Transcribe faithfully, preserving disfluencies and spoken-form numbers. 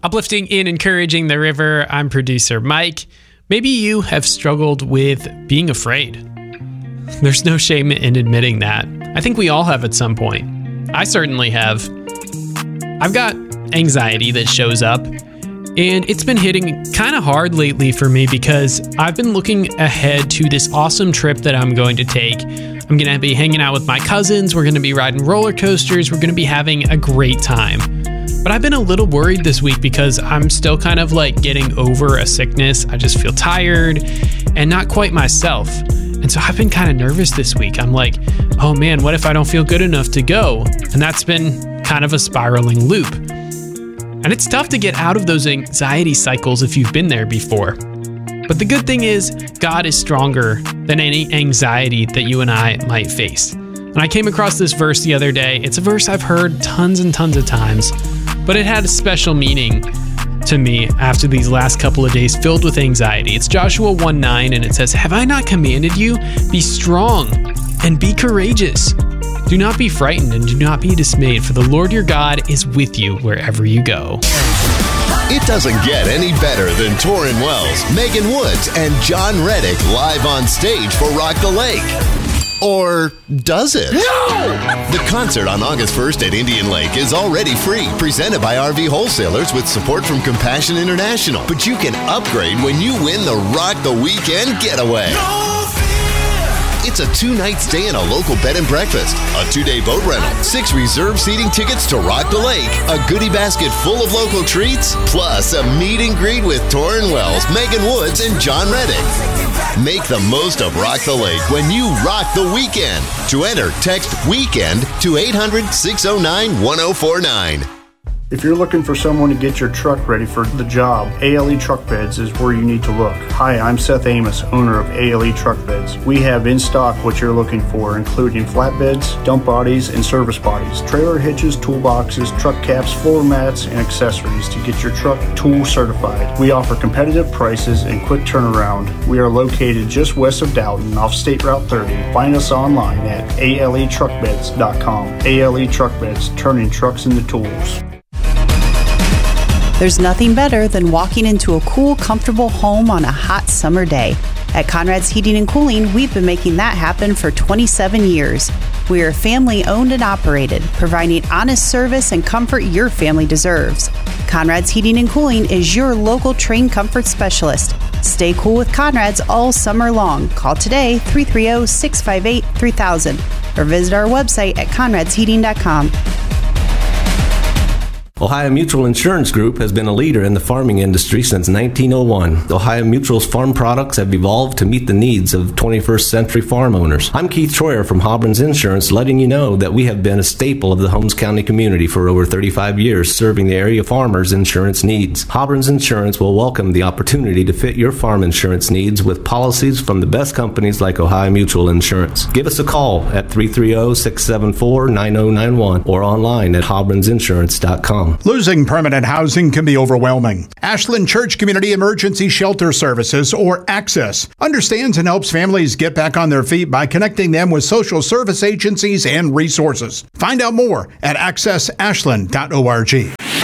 Uplifting and encouraging the river, I'm producer Mike. Maybe you have struggled with being afraid. There's no shame in admitting that. I think we all have at some point. I certainly have. I've got anxiety that shows up, and it's been hitting kind of hard lately for me because I've been looking ahead to this awesome trip that I'm going to take. I'm going to be hanging out with my cousins. We're going to be riding roller coasters. We're going to be having a great time. But I've been a little worried this week because I'm still kind of like getting over a sickness. I just feel tired and not quite myself. And so I've been kind of nervous this week. I'm like, oh man, what if I don't feel good enough to go? And that's been kind of a spiraling loop. And it's tough to get out of those anxiety cycles if you've been there before. But the good thing is, God is stronger than any anxiety that you and I might face. And I came across this verse the other day. It's a verse I've heard tons and tons of times, but it had a special meaning to me after these last couple of days filled with anxiety. It's Joshua one nine, and it says, "Have I not commanded you? Be strong and be courageous. Do not be frightened and do not be dismayed, for the Lord your God is with you wherever you go." It doesn't get any better than Torrin Wells, Megan Woods, and John Reddick live on stage for Rock the Lake. Or does it? No! The concert on August first at Indian Lake is already free, presented by R V Wholesalers with support from Compassion International. But you can upgrade when you win the Rock the Weekend Getaway. No fear! It's a two-night stay in a local bed and breakfast, a two-day boat rental, six reserved seating tickets to Rock the Lake, a goodie basket full of local treats, plus a meet and greet with Torrin Wells, Megan Woods, and John Reddick. Make the most of Rock the Lake when you rock the weekend. To enter, text WEEKEND to eight hundred, six oh nine, one oh four nine. If you're looking for someone to get your truck ready for the job, A L E Truck Beds is where you need to look. Hi, I'm Seth Amos, owner of A L E Truck Beds. We have in stock what you're looking for, including flatbeds, dump bodies, and service bodies, trailer hitches, toolboxes, truck caps, floor mats, and accessories to get your truck tool certified. We offer competitive prices and quick turnaround. We are located just west of Dalton off State Route thirty. Find us online at A L E truck beds dot com. A L E Truck Beds, turning trucks into tools. There's nothing better than walking into a cool, comfortable home on a hot summer day. At Conrad's Heating and Cooling, we've been making that happen for twenty-seven years. We are family owned and operated, providing honest service and comfort your family deserves. Conrad's Heating and Cooling is your local trained comfort specialist. Stay cool with Conrad's all summer long. Call today, three three zero, six five eight, three thousand, or visit our website at conrads heating dot com. Ohio Mutual Insurance Group has been a leader in the farming industry since nineteen oh one. Ohio Mutual's farm products have evolved to meet the needs of twenty-first century farm owners. I'm Keith Troyer from Hobbrins Insurance, letting you know that we have been a staple of the Holmes County community for over thirty-five years, serving the area farmers' insurance needs. Hobbrins Insurance will welcome the opportunity to fit your farm insurance needs with policies from the best companies like Ohio Mutual Insurance. Give us a call at three three zero, six seven four, nine zero nine one or online at hobbrins insurance dot com. Losing permanent housing can be overwhelming. Ashland Church Community Emergency Shelter Services, or ACCESS, understands and helps families get back on their feet by connecting them with social service agencies and resources. Find out more at access ashland dot org.